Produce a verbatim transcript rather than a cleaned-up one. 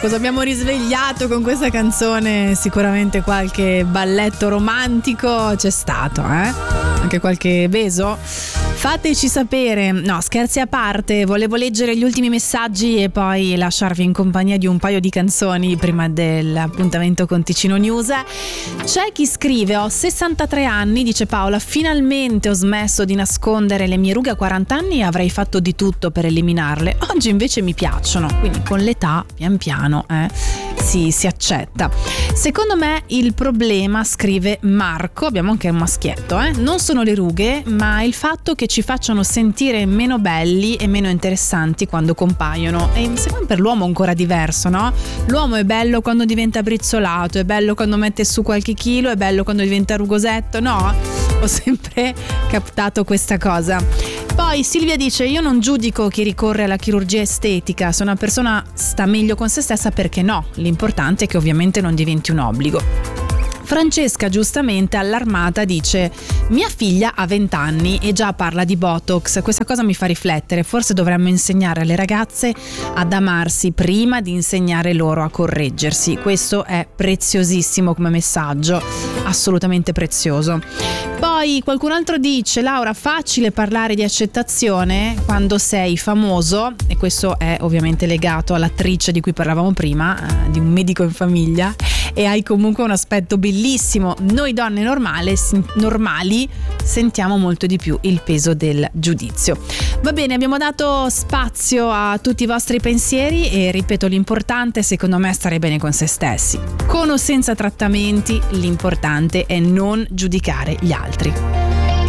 cosa abbiamo risvegliato con questa canzone? Sicuramente qualche balletto romantico c'è stato, eh? Anche qualche beso? Fateci sapere. No, scherzi a parte, volevo leggere gli ultimi messaggi e poi lasciarvi in compagnia di un paio di canzoni prima dell'appuntamento con Ticino News. C'è chi scrive: ho sessantatré anni, dice Paola, finalmente ho smesso di nascondere le mie rughe a quaranta anni e avrei fatto di tutto per eliminarle. Oggi invece mi piacciono, quindi con l'età pian piano eh, si, si accetta. Secondo me il problema, scrive Marco, abbiamo anche un maschietto, eh, non sono le rughe ma il fatto che ci facciano sentire meno belli e meno interessanti quando compaiono. E secondo me per l'uomo è ancora diverso, no? L'uomo è bello quando diventa brizzolato, è bello quando mette su qualche chilo, è bello quando diventa rugosetto, no? Ho sempre captato questa cosa. Poi Silvia dice: io non giudico chi ricorre alla chirurgia estetica, se una persona sta meglio con se stessa perché no, l'importante è che ovviamente non diventi un obbligo. Francesca giustamente allarmata dice: mia figlia ha venti anni e già parla di Botox, questa cosa mi fa riflettere, forse dovremmo insegnare alle ragazze ad amarsi prima di insegnare loro a correggersi. Questo è preziosissimo come messaggio, assolutamente prezioso. Poi qualcun altro dice: Laura, facile parlare di accettazione quando sei famoso, e questo è ovviamente legato all'attrice di cui parlavamo prima, eh, di Un medico in famiglia, e hai comunque un aspetto bellissimo. Noi donne normali, normali sentiamo molto di più il peso del giudizio. Va bene, abbiamo dato spazio a tutti i vostri pensieri e ripeto, l'importante secondo me è stare bene con se stessi. Con o senza trattamenti, l'importante è non giudicare gli altri.